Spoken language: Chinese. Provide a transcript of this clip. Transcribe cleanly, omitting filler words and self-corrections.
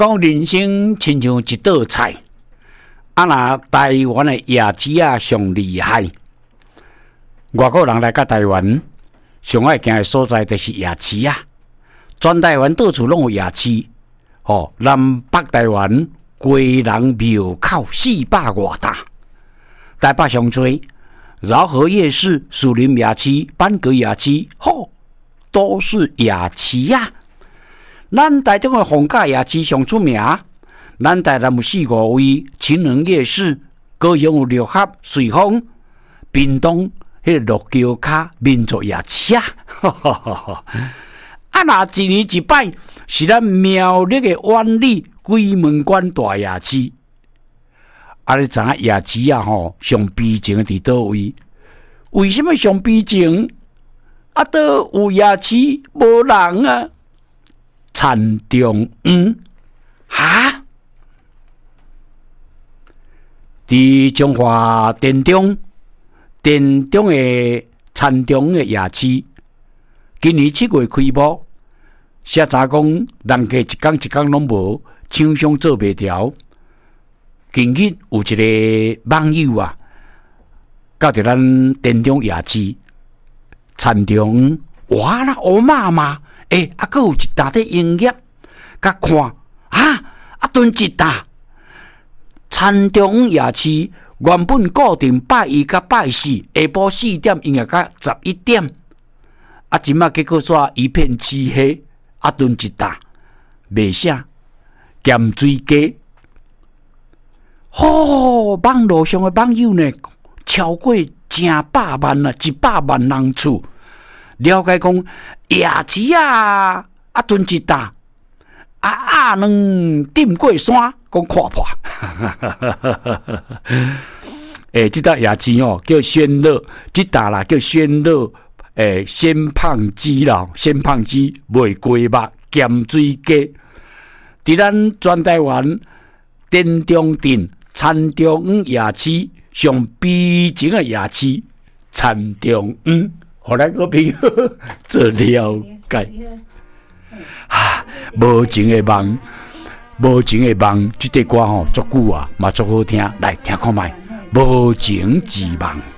讲人生亲像一道菜，若台湾的椰子啊上厉害，外国人来到台湾，上爱行的所在就是椰子啊。全台湾到处拢有椰子，南北台湾归人庙口400外大，台北上多，饶河夜市、树林椰子、板桥椰子，都是椰子啊。咱台中的逢甲椰子上出名，咱台南有4-5位，情人夜市、高雄有六合、瑞丰、屏东迄个鹿桥卡民族椰子啊，若一年一摆是咱苗栗的万里鬼门关大椰子，你知影椰子啊上悲情伫倒位？为什么上悲情？倒有椰子无人啊？田中央伫中华田中的田中的椰子，今年7月开幕，写查讲人家一天拢无，厂商做袂调。近日有一个网友啊，到伫咱田中椰子田中央，哇啦乌妈妈！还有一大堆营业，甲看囤一大。田中夜市原本固定拜1甲拜4，下晡4点营业到11点。即马结果煞一片漆黑，囤一大，卖啥？咸水鸡。网络上的网友呢，超过100万啊，100万人次。了解讲椰子啊，囤一大，两顶过山，讲看破。这搭椰子叫鲜乐，这搭啦叫鲜乐，鲜胖鸡啦，鲜胖鸡卖鸡肉、咸水鸡，伫咱全台湾田中镇田中央椰子上悲情的椰子，田中央。互咱个朋友做了解，无情的梦，无情的梦，这首歌足久啊，嘛足好听，来听看觅，无情之梦。